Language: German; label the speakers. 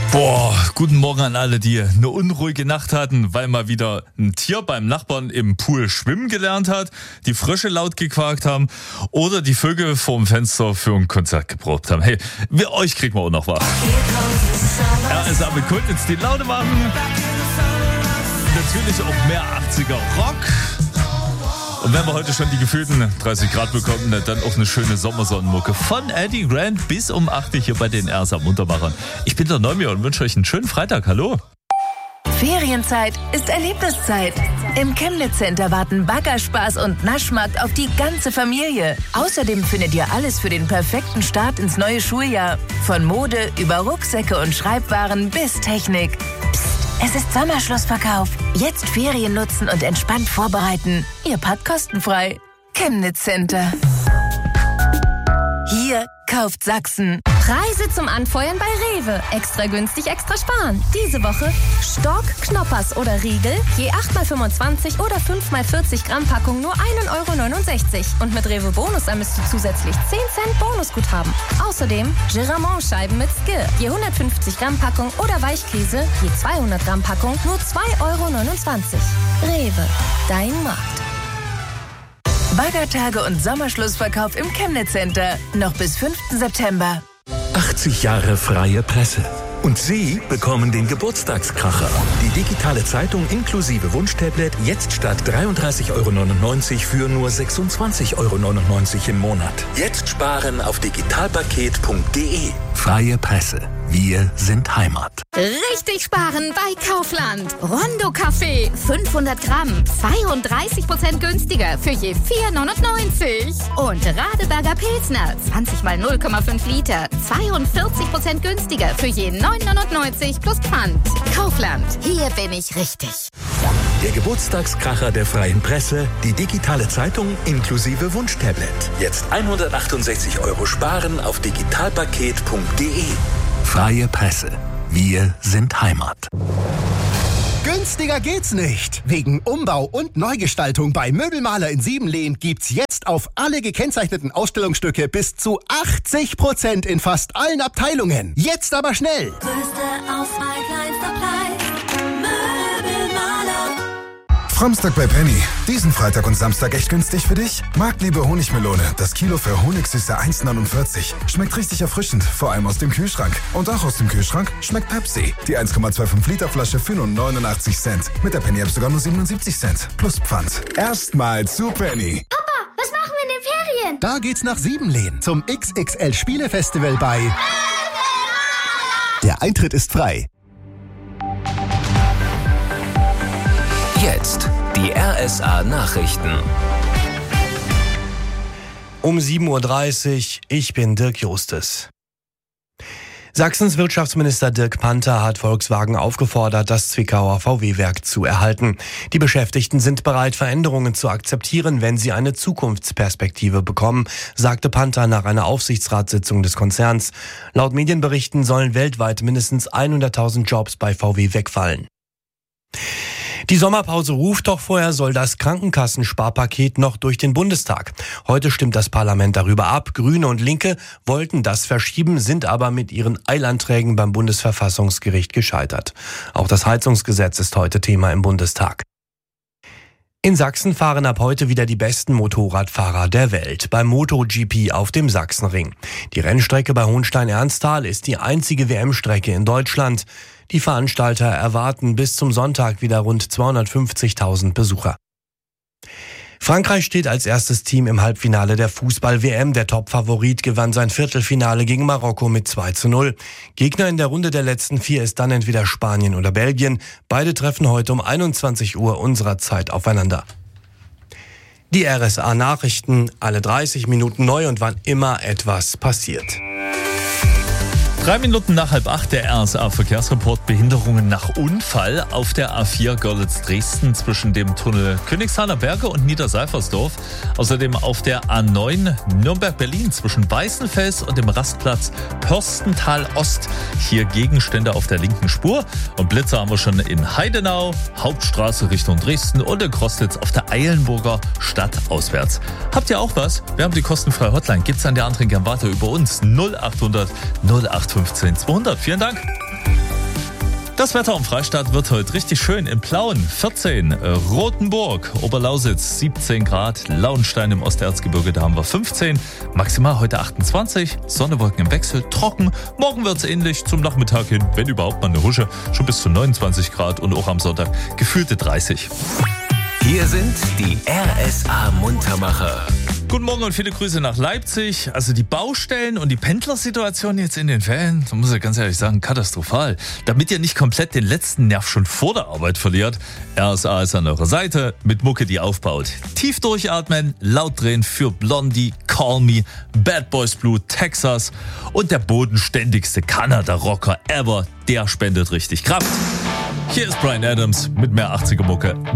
Speaker 1: Boah, guten Morgen an alle, die eine unruhige Nacht hatten, weil mal wieder ein Tier beim Nachbarn im Pool schwimmen gelernt hat, die Frösche laut gequakt haben oder die Vögel vorm Fenster für ein Konzert geprobt haben. Hey, euch kriegen wir auch noch was. RSA mit Kultnitz die Laune machen. Natürlich auch mehr 80er Rock. Und wenn wir heute schon die gefühlten 30 Grad bekommen, dann auch eine schöne Sommersonnenmucke von Eddie Grant bis um 8 Uhr hier bei den RSA Muntermachern. Ich bin der Neumir und wünsche euch einen schönen Freitag. Hallo.
Speaker 2: Ferienzeit ist Erlebniszeit. Im Chemnitz Center warten Baggerspaß und Naschmarkt auf die ganze Familie. Außerdem findet ihr alles für den perfekten Start ins neue Schuljahr. Von Mode über Rucksäcke und Schreibwaren bis Technik. Psst, es ist Sommerschlussverkauf. Jetzt Ferien nutzen und entspannt vorbereiten. Ihr packt kostenfrei. Chemnitz Center. Hier kauft Sachsen.
Speaker 3: Preise zum Anfeuern bei Rewe. Extra günstig, extra sparen. Diese Woche Stork, Knoppers oder Riegel, je 8x25 oder 5x40 Gramm Packung nur 1,69 €. Und mit Rewe Bonus ermisst du zusätzlich 10 Cent Bonusguthaben. Außerdem Giramont-Scheiben mit Skir, je 150 Gramm Packung oder Weichkäse, je 200 Gramm Packung nur 2,29 €. Rewe, dein Markt.
Speaker 2: Baggertage und Sommerschlussverkauf im Chemnitz Center. Noch bis 5. September.
Speaker 4: 80 Jahre freie Presse. Und Sie bekommen den Geburtstagskracher. Die digitale Zeitung inklusive Wunschtablet jetzt statt 33,99 € für nur 26,99 € im Monat. Jetzt sparen auf digitalpaket.de. Freie Presse. Wir sind Heimat.
Speaker 3: Richtig sparen bei Kaufland. Rondo Kaffee, 500 Gramm, 32% günstiger für je 4,99 €. Und Radeberger Pilsner, 20 mal 0,5 Liter, 42% günstiger für je 9,99 € plus Pfand. Kaufland, hier bin ich richtig.
Speaker 4: Der Geburtstagskracher der freien Presse, die digitale Zeitung inklusive Wunschtablet. Jetzt 168 € sparen auf digitalpaket.de. Freie Presse. Wir sind Heimat.
Speaker 5: Günstiger geht's nicht. Wegen Umbau und Neugestaltung bei Möbelmaler in Siebenlehn gibt's jetzt auf alle gekennzeichneten Ausstellungsstücke bis zu 80% in fast allen Abteilungen. Jetzt aber schnell.
Speaker 6: Größte Auswahl, kleinster Preis. Möbelmaler.
Speaker 7: Samstag bei Penny. Diesen Freitag und Samstag echt günstig für dich? Marktliebe Honigmelone. Das Kilo für Honigsüße 1,49. Schmeckt richtig erfrischend, vor allem aus dem Kühlschrank. Und auch aus dem Kühlschrank schmeckt Pepsi. Die 1,25 Liter Flasche für nur 89 Cent. Mit der Penny App sogar nur 77 Cent. Plus Pfand. Erstmal zu Penny.
Speaker 6: Papa, was machen wir in den Ferien?
Speaker 5: Da geht's nach Siebenlehn zum XXL Spielefestival bei... Der Eintritt ist frei.
Speaker 4: Jetzt die RSA Nachrichten.
Speaker 8: Um 7:30 Uhr, ich bin Dirk Justes. Sachsens Wirtschaftsminister Dirk Panther hat Volkswagen aufgefordert, das Zwickauer VW-Werk zu erhalten. Die Beschäftigten sind bereit, Veränderungen zu akzeptieren, wenn sie eine Zukunftsperspektive bekommen, sagte Panther nach einer Aufsichtsratssitzung des Konzerns. Laut Medienberichten sollen weltweit mindestens 100.000 Jobs bei VW wegfallen. Die Sommerpause ruft, doch vorher soll das Krankenkassensparpaket noch durch den Bundestag. Heute stimmt das Parlament darüber ab. Grüne und Linke wollten das verschieben, sind aber mit ihren Eilanträgen beim Bundesverfassungsgericht gescheitert. Auch das Heizungsgesetz ist heute Thema im Bundestag. In Sachsen fahren ab heute wieder die besten Motorradfahrer der Welt beim MotoGP auf dem Sachsenring. Die Rennstrecke bei Hohenstein-Ernsthal ist die einzige WM-Strecke in Deutschland. Die Veranstalter erwarten bis zum Sonntag wieder rund 250.000 Besucher. Frankreich steht als erstes Team im Halbfinale der Fußball-WM. Der Topfavorit gewann sein Viertelfinale gegen Marokko mit 2:0. Gegner in der Runde der letzten 4 ist dann entweder Spanien oder Belgien. Beide treffen heute um 21 Uhr unserer Zeit aufeinander. Die RSA-Nachrichten, alle 30 Minuten neu und wann immer etwas passiert.
Speaker 1: 3 Minuten nach 7:30 der RSA-Verkehrsreport. Behinderungen nach Unfall auf der A4 Görlitz-Dresden zwischen dem Tunnel Königshahner Berge und Niederseifersdorf. Außerdem auf der A9 Nürnberg-Berlin zwischen Weißenfels und dem Rastplatz Pörstental-Ost. Hier Gegenstände auf der linken Spur. Und Blitzer haben wir schon in Heidenau, Hauptstraße Richtung Dresden und in Krostitz auf der Eilenburger Stadt auswärts. Habt ihr auch was? Wir haben die kostenfreie Hotline. Gibt's an der anderen gern weiter über uns. 0800 0815 200. Vielen Dank. Das Wetter im Freistaat wird heute richtig schön. In Plauen 14, Rothenburg, Oberlausitz 17 Grad, Lauenstein im Osterzgebirge, da haben wir 15, maximal heute 28, Sonne, Wolken im Wechsel, trocken. Morgen wird es ähnlich zum Nachmittag hin, wenn überhaupt mal eine Husche, schon bis zu 29 Grad und auch am Sonntag gefühlte 30.
Speaker 4: Hier sind die RSA-Muntermacher.
Speaker 1: Guten Morgen und viele Grüße nach Leipzig. Also die Baustellen und die Pendlersituation jetzt in den Ferien, da muss ich ganz ehrlich sagen, katastrophal. Damit ihr nicht komplett den letzten Nerv schon vor der Arbeit verliert, RSA ist an eurer Seite mit Mucke, die aufbaut. Tief durchatmen, laut drehen für Blondie, Call Me, Bad Boys Blue, Texas und der bodenständigste Kanada-Rocker ever, der spendet richtig Kraft. Hier ist Bryan Adams mit mehr 80er Mucke.